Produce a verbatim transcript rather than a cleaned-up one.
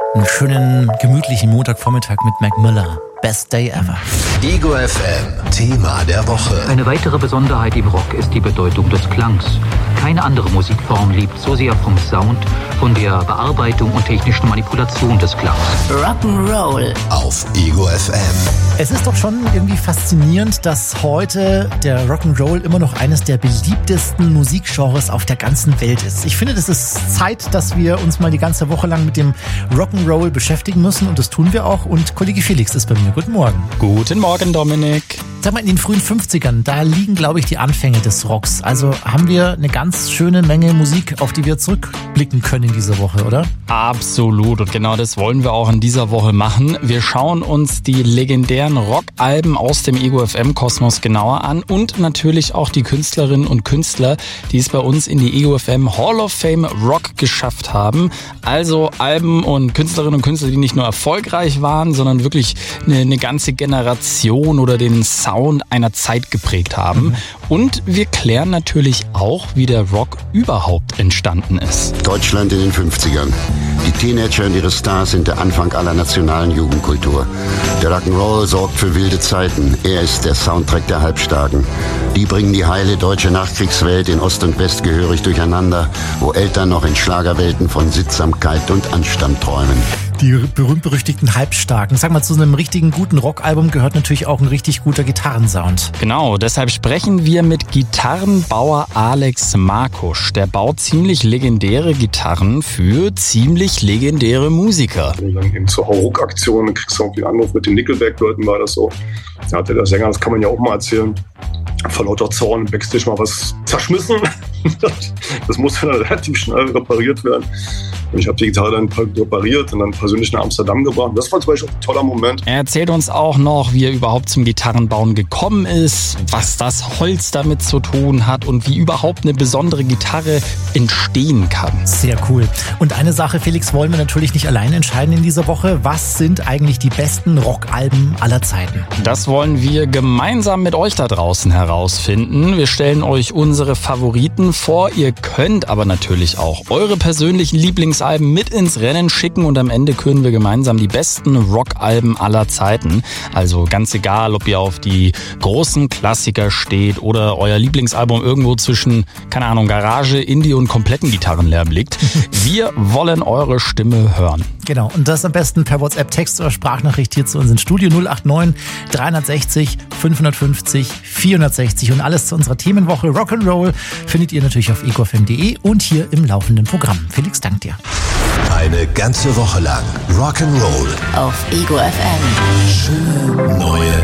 Einen schönen, gemütlichen Montagvormittag mit Mac Miller. Best Day ever. Ego F M, Thema der Woche. Eine weitere Besonderheit im Rock ist die Bedeutung des Klangs. Keine andere Musikform lebt so sehr vom Sound, von der Bearbeitung und technischen Manipulation des Klangs. Rock'n'Roll auf Ego F M. Es ist doch schon irgendwie faszinierend, dass heute der Rock'n'Roll immer noch eines der beliebtesten Musikgenres auf der ganzen Welt ist. Ich finde, das ist Zeit, dass wir uns mal die ganze Woche lang mit dem Rock'n'Roll beschäftigen müssen und das tun wir auch. Und Kollege Felix ist bei mir. Guten Morgen. Guten Morgen, Dominik. Sag mal, in den frühen fünfzigern, da liegen, glaube ich, die Anfänge des Rocks. Also haben wir eine ganz schöne Menge Musik, auf die wir zurückblicken können in dieser Woche, oder? Absolut. Und genau das wollen wir auch in dieser Woche machen. Wir schauen uns die legendären Rockalben aus dem Ego F M-Kosmos genauer an und natürlich auch die Künstlerinnen und Künstler, die es bei uns in die Ego F M Hall of Fame Rock geschafft haben. Also Alben und Künstlerinnen und Künstler, die nicht nur erfolgreich waren, sondern wirklich eine, eine ganze Generation oder den Sound einer Zeit geprägt haben. Mhm. Und wir klären natürlich auch, wie der Rock überhaupt entstanden ist. Deutschland in den fünfzigern. Die Teenager und ihre Stars sind der Anfang aller nationalen Jugendkultur. Der Rock'n'Roll sorgt für wilde Zeiten. Er ist der Soundtrack der Halbstarken. Die bringen die heile deutsche Nachkriegswelt in Ost und West gehörig durcheinander, wo Eltern noch in Schlagerwelten von Sittsamkeit und Anstand träumen. Die berühmt-berüchtigten Halbstarken. Sag mal, zu einem richtigen guten Rockalbum gehört natürlich auch ein richtig guter Gitarrensound. Genau, deshalb sprechen wir mit Gitarrenbauer Alex Markusch. Der baut ziemlich legendäre Gitarren für ziemlich legendäre Musiker. Wenn du dann eben zur Hauruck-Aktion, dann kriegst du irgendwie einen Anruf mit den Nickelback-Leuten, war das so. Da hatte der Sänger, das kann man ja auch mal erzählen, vor lauter Zorn im Backstage mal was zerschmissen. Das musste dann relativ schnell repariert werden. Und ich habe die Gitarre dann repariert und dann persönlich nach Amsterdam gebracht. Das war zum Beispiel ein toller Moment. Er erzählt uns auch noch, wie er überhaupt zum Gitarrenbauen gekommen ist, was das Holz damit zu tun hat und wie überhaupt eine besondere Gitarre entstehen kann. Sehr cool. Und eine Sache, Felix, wollen wir natürlich nicht allein entscheiden in dieser Woche. Was sind eigentlich die besten Rockalben aller Zeiten? Das wollen wir gemeinsam mit euch da draußen herausfinden. Wir stellen euch unsere Favoriten vor. Ihr könnt aber natürlich auch eure persönlichen Lieblingsalben mit ins Rennen schicken und am Ende küren wir gemeinsam die besten Rockalben aller Zeiten. Also ganz egal, ob ihr auf die großen Klassiker steht oder euer Lieblingsalbum irgendwo zwischen, keine Ahnung, Garage, Indie und kompletten Gitarrenlärm liegt. Wir wollen eure Stimme hören. Genau, und das am besten per WhatsApp, Text oder Sprachnachricht hier zu uns ins Studio null acht neun dreihundertsechzig fünfhundertfünfzig vierhundertsechzig und alles zu unserer Themenwoche Rock'n'Roll findet ihr natürlich auf ego f m punkt de und hier im laufenden Programm. Felix, dank dir. Eine ganze Woche lang Rock'n'Roll auf Ego F M. Schöne neue